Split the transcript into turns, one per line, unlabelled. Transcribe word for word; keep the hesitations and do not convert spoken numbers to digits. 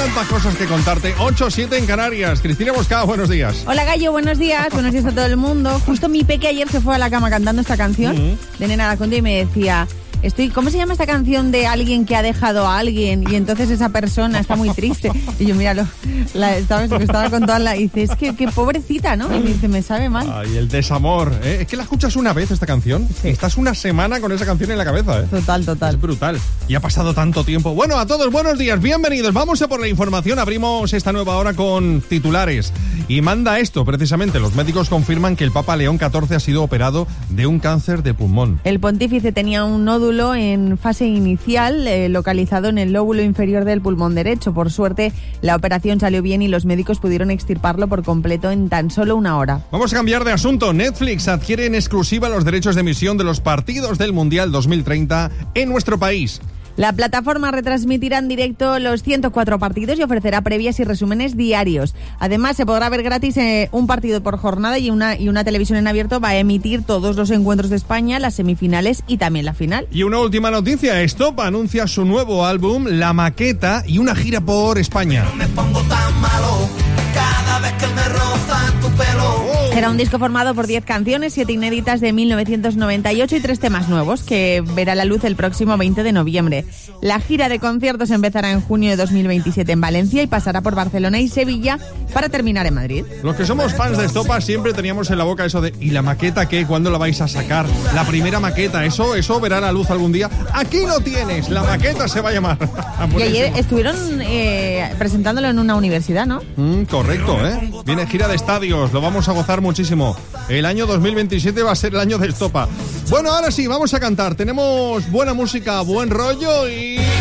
tantas cosas que contarte. ocho siete en Canarias. Cristina Boscado, buenos días.
Hola Gallo, buenos días. Buenos días a todo el mundo. Justo mi peque ayer se fue a la cama cantando esta canción uh-huh. de Nena Anaconda y me decía... Estoy, ¿cómo se llama esta canción de alguien que ha dejado a alguien y entonces esa persona está muy triste? Y yo, míralo, la, ¿sabes? Lo que estaba contando, la, y dice, es que, que pobrecita, ¿no? Y me dice, me sabe mal.
Ay, el desamor, ¿eh? Es que la escuchas una vez esta canción sí. y estás una semana con esa canción en la cabeza, ¿eh?
Total, total.
Es brutal. Y ha pasado tanto tiempo. Bueno, a todos, buenos días, bienvenidos. Vamos a por la información. Abrimos esta nueva hora con titulares. Y manda esto, precisamente. Los médicos confirman que el Papa León catorce ha sido operado de un cáncer de pulmón.
El pontífice tenía un nódulo en fase inicial eh, localizado en el lóbulo inferior del pulmón derecho. Por suerte, la operación salió bien y los médicos pudieron extirparlo por completo en tan solo una hora.
Vamos a cambiar de asunto. Netflix adquiere en exclusiva los derechos de emisión de los partidos del Mundial dos mil treinta en nuestro país.
La plataforma retransmitirá en directo los ciento cuatro partidos y ofrecerá previas y resúmenes diarios. Además, se podrá ver gratis eh, un partido por jornada y una, y una televisión en abierto va a emitir todos los encuentros de España, las semifinales y también la final.
Y una última noticia. Stop anuncia su nuevo álbum, La Maqueta, y una gira por España.
No me pongo tan malo cada vez que me roza tu pelo.
Será un disco formado por diez canciones, siete inéditas de mil novecientos noventa y ocho y tres temas nuevos que verá la luz el próximo veinte de noviembre. La gira de conciertos empezará en junio de dos mil veintisiete en Valencia y pasará por Barcelona y Sevilla para terminar en Madrid.
Los que somos fans de Estopa siempre teníamos en la boca eso de ¿y la maqueta qué? ¿Cuándo la vais a sacar? La primera maqueta, eso eso verá la luz algún día. Aquí lo tienes, la maqueta se va a llamar.
Y ayer estuvieron eh, presentándolo en una universidad, ¿no?
Mm, correcto, ¿eh? Viene gira de estadios, lo vamos a gozar muchísimo. El año dos mil veintisiete va a ser el año de Estopa. Bueno, ahora sí, vamos a cantar. Tenemos buena música, buen rollo y...